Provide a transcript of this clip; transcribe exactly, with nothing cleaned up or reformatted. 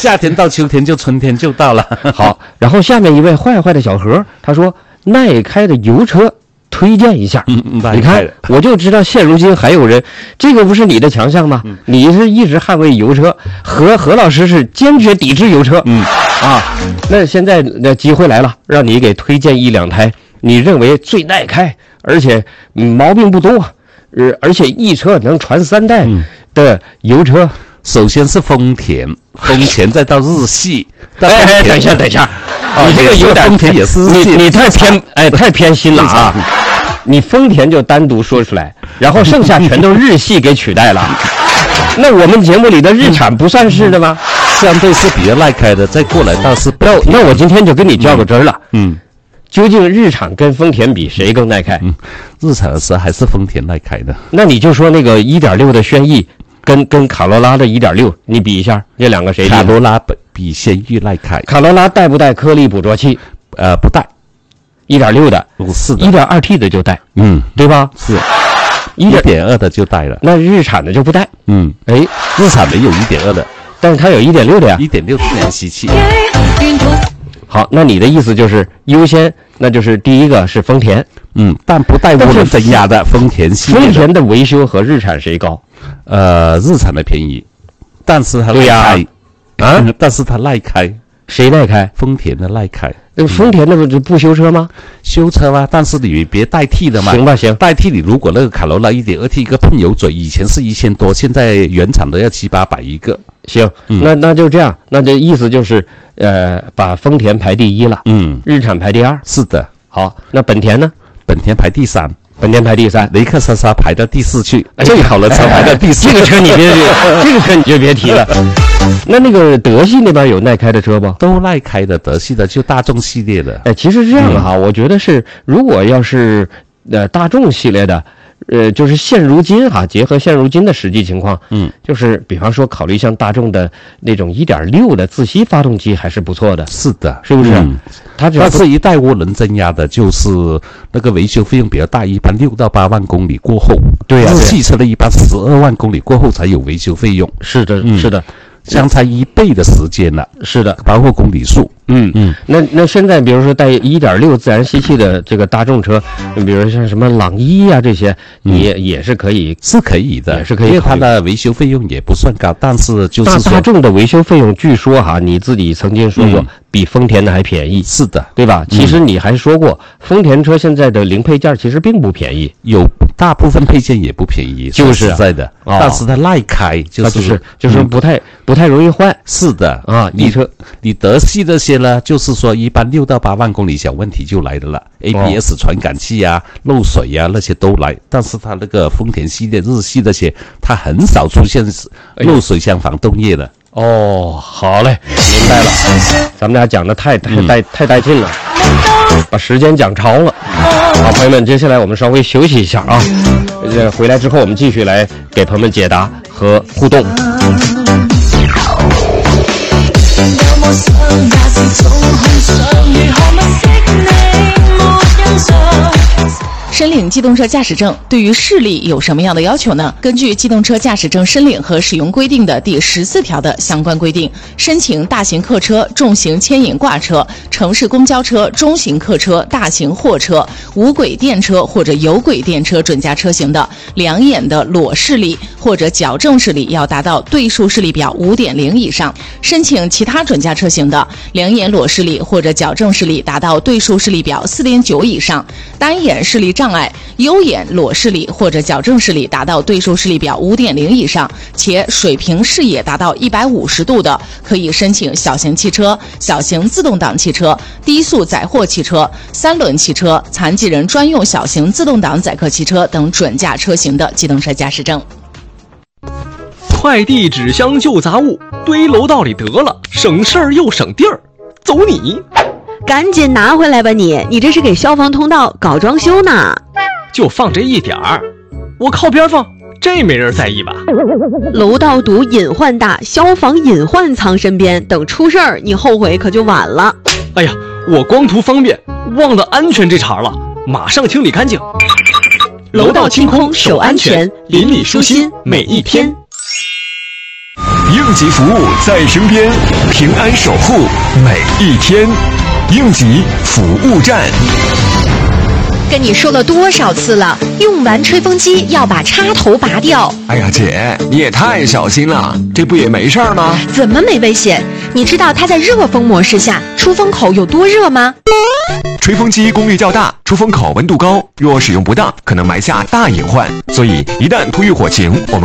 夏天到秋天就春天就到了。 好，然后下面一位坏坏的小何，他说耐开的油车推荐一下。 嗯嗯， 你看，我就知道现如今还有人，这个不是你的强项吗？嗯、你是一直捍卫油车，何何老师是坚决抵制油车。 嗯啊，那现在那机会来了，让你给推荐一两台你认为最耐开，而且、嗯、毛病不多，呃，而且一车能传三代的油车。嗯， 首先是丰田，丰田再到日系。 哎哎，等一下，等一下，你这个有点丰田也是日系， 你你太偏，哎，太偏心了啊！你丰田就单独说出来，然后剩下全都日系给取代了。那我们节目里的日产不算是的吗？ 相对是比较耐开的，再过来倒是那那我今天就跟你较个真了。 嗯， 究竟日产跟丰田比谁更耐开？ 嗯，日产的时还是丰田耐开的。 那你就说那个 一点六 的轩逸跟跟卡罗拉的 一点六 你比一下，这两个谁？ 卡罗拉比轩逸耐开。 卡罗拉带不带颗粒捕捉器？ 呃，不带。 一点六 的， 是的。 一点二 T 的就带， 嗯， 对吧？ 是。一点二 的就带了。 那日产的就不带。 嗯， 哎， 日产没有一点二的， 但是它有一点六的呀。 一点六自然吸气。 好，那你的意思就是优先，那就是第一个是丰田。 嗯，但不带涡轮增压的丰田系列。 丰田的维修和日产谁高？ 呃，日产的便宜，但是它耐开。啊、嗯，但是它耐开。 谁耐开？ 丰田的耐开。 那丰田那不就不修车吗？ 修车啊，但是你别代替的嘛。 行吧，行， 代替你如果那个卡罗拉 一点二 T 一个喷油嘴，以前是一千多，现在原厂都要七八百一个。 行，嗯、那那就这样，那这意思就是，呃，把丰田排第一了， 嗯， 日产排第二。 是的。 好，那本田呢？ 本田排第三。 本田排第三， 雷克萨斯排到第四去，最好的车排到第四。 这个车你别，这个车你就别提了。那那个德系那边有耐开的车不？ 都耐开的，德系的就大众系列的。 哎，其实是这样的哈，嗯、我觉得是，如果要是呃大众系列的。呃，就是现如今哈，结合现如今的实际情况， 嗯， 就是比方说考虑像大众的那种 一点六 的自吸发动机还是不错的。 是的， 是不是？ 嗯、它只要是一带涡轮增压的，就是那个维修费用比较大，一般六到八万公里过后。 对呀、啊， 汽车的一般十二万公里过后才有维修费用。 是的， 嗯、 是的。 相差一倍的时间了， 是的， 包括公里数。 嗯嗯，那那现在比如说带 一点六 自然吸气的这个大众车，比如像什么朗逸啊这些，你也、嗯、也是可以， 是可以的， 也是可以， 因为它的维修费用也不算高，但是就是大大众的维修费用，据说哈，你自己曾经说过、嗯、比丰田的还便宜。 是的， 对吧？其实你还说过，嗯、丰田车现在的零配件其实并不便宜， 有大部分配件也不便宜， 就是实在的， 哦、 但是它耐开，就是、 就是就是不太、嗯、不太容易坏。 是的啊， 你车你德系这些呢，就是说一般六到八万公里小问题就来的了 ，A B S 传感器啊、漏水啊那些都来。但是它那个丰田系列、日系那些，它很少出现漏水箱防冻液的。 哦，好嘞，明白了。咱们俩讲的太太带、嗯、太带劲了，把时间讲超了。好，朋友们，接下来我们稍微休息一下啊。呃，回来之后我们继续来给朋友们解答和互动。 申领机动车驾驶证对于视力有什么样的要求呢？根据《机动车驾驶证申领和使用规定》的第十四条的相关规定，申请大型客车、重型牵引挂车、城市公交车、中型客车、大型货车、无轨电车或者有轨电车准驾车型的，两眼的裸视力或者矫正视力要达到对数视力表 五点零 以上；申请其他准驾车型的，两眼裸视力或者矫正视力达到对数视力表 四点九 以上；单眼视力障碍、优眼裸视力或者矫正视力达到对数视力表 五点零 以上，且水平视野达到一百五十度的，可以申请小型汽车、小型自动挡汽车、低速载货汽车、三轮汽车、残疾人专用小型自动挡载客汽车等准驾车型的机动车驾驶证。 快递、纸箱、旧杂物堆楼道里得了，省事儿又省地儿，走你！ 赶紧拿回来吧你！你这是给消防通道搞装修呢？ 就放这一点儿，我靠边放，这没人在意吧？ 楼道堵隐患大，消防隐患藏身边，等出事儿你后悔可就晚了。 哎呀，我光图方便，忘了安全这茬了，马上清理干净。 楼道清空，守安全，邻里舒心每一天。 应急服务在身边，平安守护每一天。应急服务站。 跟你说了多少次了，用完吹风机要把插头拔掉。 哎呀，姐，你也太小心了，这不也没事儿吗？ 怎么没危险？你知道它在热风模式下出风口有多热吗？ 吹风机功率较大，出风口温度高，若使用不当，可能埋下大隐患。所以，一旦突遇火情，我们